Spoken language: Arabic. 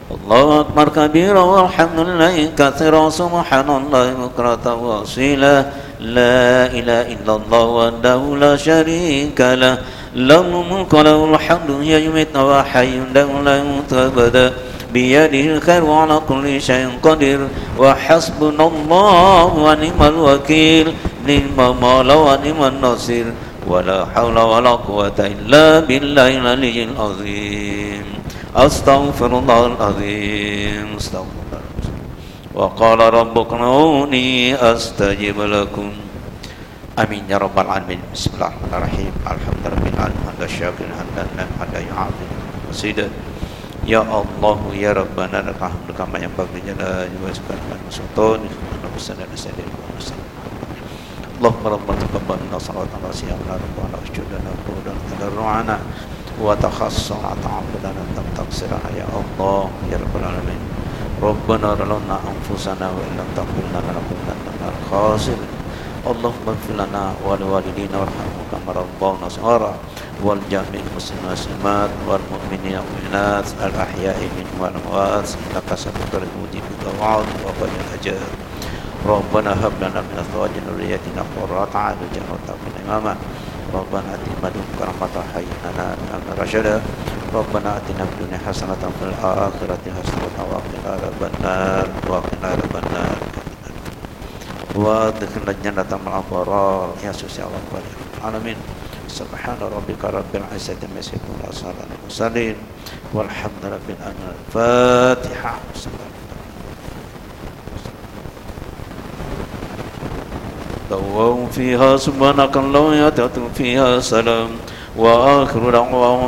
الله أكبر كبيرا والحمد لله كثيرا سبحان الله بكرة وأصيلا لا إله إلا الله وحده لا شريك له له الملك وله الحمد يميت وحي لا يموت أبدا بيده الخير وعلى كل شيء قدير وحسبنا الله ونعم الوكيل نعم المولى ونعم النصير ولا حول ولا قوة إلا بالله العلي العظيم أستغفر الله العظيم أستغفر الله. وقال ربكم ادعوني أستجب لكم آمين يا رب العالمين. بسم الله الرحمن الرحيم الحمد لله رب العالمين حمد الشاكر حمد يعافي قصيدة يا الله يا ربنا لك الحمد كما ينبغي لجلال وجهك وسلطانك ونبسنا نسألك ونسألك اللهم ربنا تقبل منا صلاتنا وصيامنا ربنا واسجدنا وقودنا تضرعنا وتخصنا تعبدنا لم تقصرنا يا الله يا رب العالمين. ربنا ظلمنا أنفسنا وإن لم تغفر لنا لنكونن من الخاسرين. اللهم اغفر لنا ولوالدينا وارحمهم كما ربونا صغارا والجميع المسلمين والمسلمات والمؤمنين والمؤمنات الأحياء منهم والأموات إنك سميع مجيب الدعوات وقبل الأجر. ربنا هب لنا من أزواجنا وذرياتنا قرة أعين واجعلنا للمتقين إماما. ربنا آتنا من رحمة وهيئ لنا من أمرنا رشدا. ربنا آتنا في الدنيا حسنة وفي الآخرة حسنة وقنا عذاب النار وادخلنا الجنة مع الأبرار يا سوسي الله العالمين. سبحان ربك رب العزة عما يصفون وسلام على المرسلين والحمد لله رب العالمين. الفاتحة. دوام فيها سبحانك اللهم يا فيها سلام وآخر دعواهم